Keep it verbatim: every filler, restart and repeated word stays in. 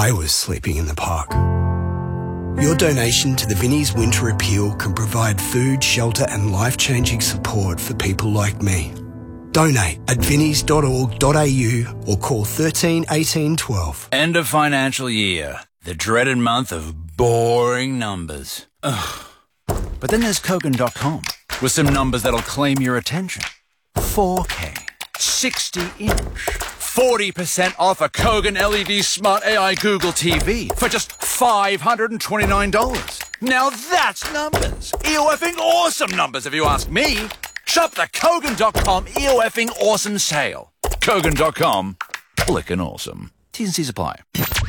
I was sleeping in the park. Your donation to the Vinnie's Winter Appeal can provide food, shelter and life-changing support for people like me. Donate at vinnies dot org dot a u or call thirteen eighteen twelve. End of financial year. The dreaded month of boring numbers. Ugh. But then there's Kogan dot com with some numbers that'll claim your attention. four K, sixty inch, forty percent off a Kogan L E D Smart A I Google T V for just five hundred twenty-nine dollars. Now that's numbers. E-O-F-ing awesome numbers if you ask me. Shop the Kogan dot com E O F-ing awesome sale. Kogan dot com, clickin' awesome. T's and C's apply.